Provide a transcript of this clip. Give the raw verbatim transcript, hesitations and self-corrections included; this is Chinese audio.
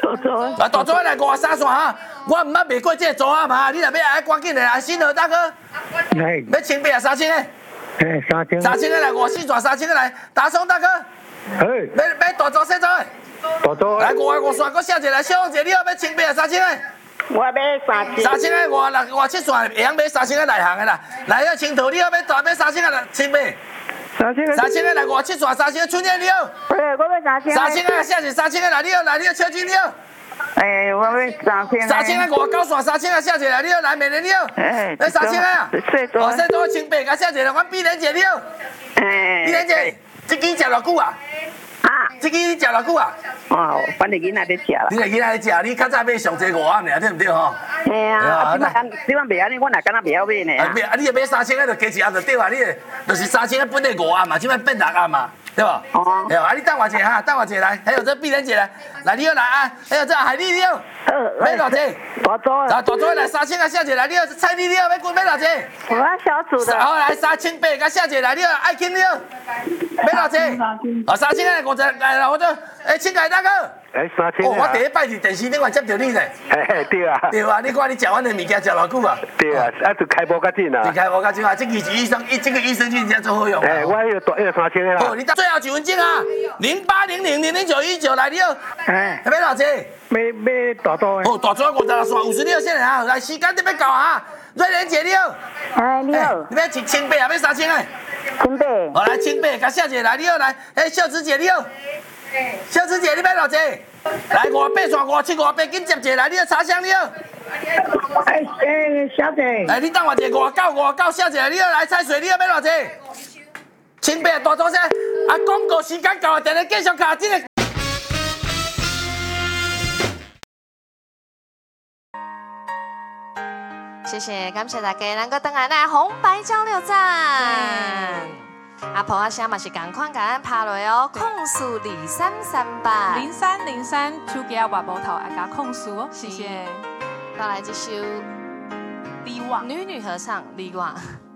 大组的。 啊，大组的来五三线哈，我唔捌卖过这个组啊嘛，你若要爱赶紧的来，新河大哥， 来， 要千八啊三千的， 嘿，三千。 三千的来五四线三千的来，打松大哥， 嘿， 要要大组小组的， 大组的。 来五个五线，搁写一个来，小王姐你要要千八啊三千的。 我要三千。 三千个外六外七线会晓买三千个内行的啦，来个青桃你要要大买三千个千八， 三千个。 三千个来外七线三千个春燕你要， 对，我要三千。 三千个写是三千个来你要来你要秋金你要， 哎，我要三千。 三千个外九线三千个写一个来你要来美人你要， 哎， 那三千个啊， 最多。 哦，最多千八个写一个，阮碧莲姐你要， 哎， 碧莲姐，这支食偌久啊？ 啊， 这支你食偌久啊？ 哦，反正囡仔在食啦。 你来囡仔食，你较早买上济五万尔，对唔对吼？ 嘿啊，啊，即摆即摆袂安尼，我哪敢若袂晓买呢？ 啊，啊，你要买三千个，就加一万就对啊，你就是三千个本来五万嘛，即摆变六万嘛。对吧？哦。对吧？啊，你等我一下哈，等我一下来，还有这碧莲姐来，来你要来啊，还有这海丽你要，买多少？ 大组的。 啊，大组的来三千个小姐来，你要蔡丽你要买几买多少？ 我小组的。 好来三千八个小姐来，你要爱卿你要买多少？啊，三千个五十来，我就诶，请凯大哥。 哎，三千。 哦，我第一摆伫电视顶我接到你咧。 嘿嘿，对啊。 对啊，你看你食阮的物件食偌久啊？ 对啊，啊就开播较紧啊。 你开播较紧啊，这个是医生，这个益生菌真做好用。 哎，我迄个大迄个三千个啦。 哦，你最后几分钟啊？零八零零零零九一九来，你要。哎。要买多少？ 买买大组的。 哦，大组五十六线五十六线啊，来时间你要到啊。瑞莲姐你好。 哎，你好。 你要千千八啊？要三千个？ 千八。 好来千八，甲小姐来，你好来。哎，秀芝姐你好。秀芝姐你要多少？来五八线五七五八，紧接者来，你要茶香你好。 哎哎，小姐。 来，你等我一下，五九五九，小姐你好来，菜水你要要多少？千八大组些，啊广告时间到了，电话继续卡，这个。 谢谢，感谢大家能够登来来红白交流站。阿婆阿兄嘛是赶快赶快拍落哦，控诉二三三八零三零三，手机啊，外无头啊，加控诉哦，谢谢。 到来这首李旺女女合唱李旺。